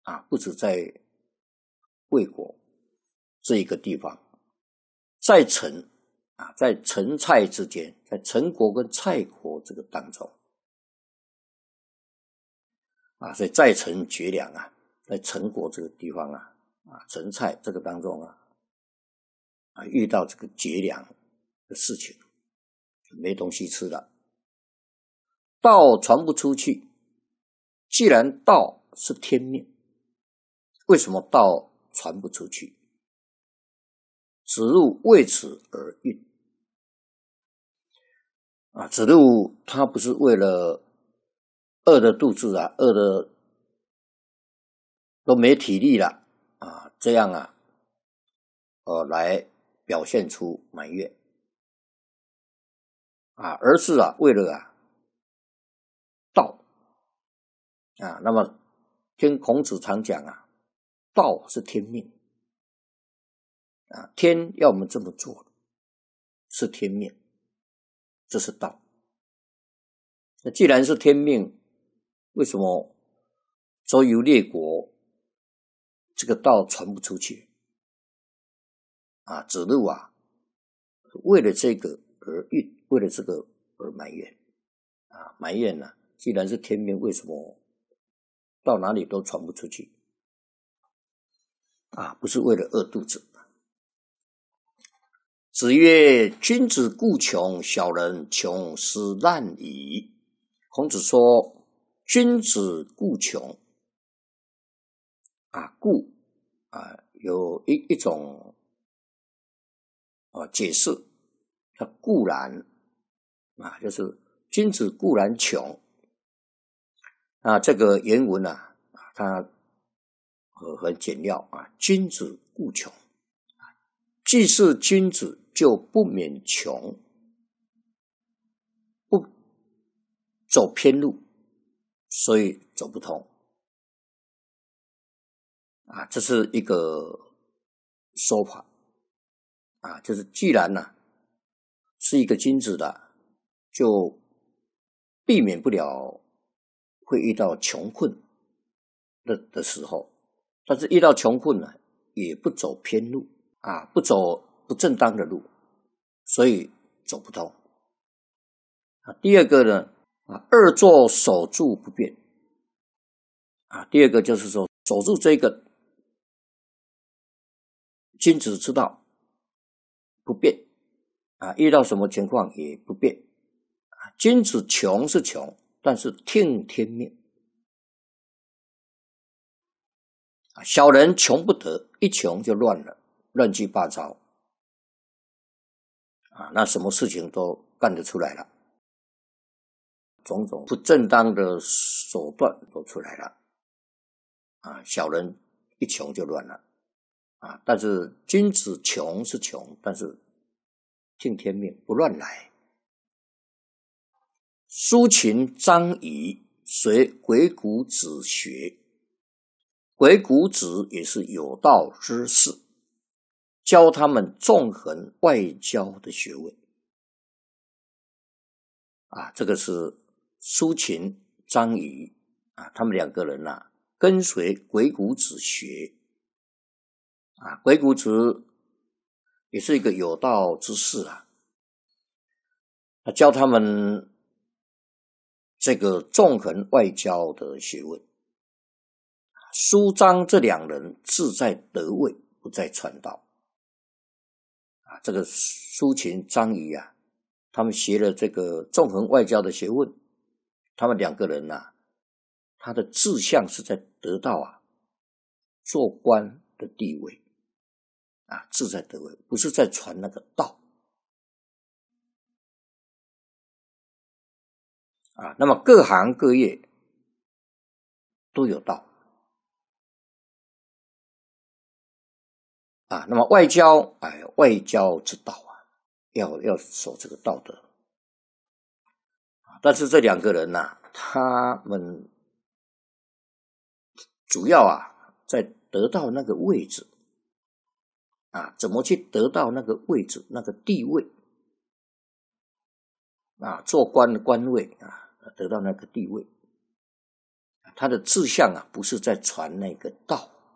不止在魏国这一个地方，在陈在陈蔡之间，在陈国跟蔡国这个当中所以在陈绝粮在陈国这个地方陈蔡这个当中遇到这个绝粮的事情，没东西吃了，道传不出去。既然道是天命，为什么道传不出去？子路为此而运子路他不是为了饿的肚子饿的都没体力了这样来表现出埋怨而是为了道那么听孔子常讲道是天命天要我们这么做是天命，这是道。那既然是天命，为什么周游列国这个道传不出去子路为了这个而运，为了这个而埋怨埋怨既然是天命，为什么到哪里都传不出去不是为了饿肚子。子曰：君子固穷，小人穷斯滥矣。孔子说君子固穷固有一种解释，叫固然就是君子固然穷这个原文它很简要君子固穷，既是君子就不免穷，不走偏路，所以走不通这是一个说法就是既然是一个君子的，就避免不了会遇到穷困的时候，但是遇到穷困也不走偏路不走不正当的路，所以走不通第二个呢二坐守住不变第二个就是说守住这个君子之道不变遇到什么情况也不变君子穷是穷，但是听天命小人穷不得，一穷就乱了，乱七八糟那什么事情都干得出来了，种种不正当的手段都出来了小人一穷就乱了但是君子穷是穷，但是听天命，不乱来。苏秦、张仪随鬼谷子学，鬼谷子也是有道之士，教他们纵横外交的学问这个是苏秦、张仪他们两个人跟随鬼谷子学鬼谷子也是一个有道之士他教他们这个纵横外交的学问。苏张这两人志在得位，不在传道这个苏秦、张仪他们学了这个纵横外交的学问，他们两个人他的志向是在得到做官的地位志在得位，不是在传那个道那么各行各业都有道那么外交外交之道要守这个道德但是这两个人他们主要在得到那个位置怎么去得到那个位置那个地位做官的官位得到那个地位他的志向不是在传那个道，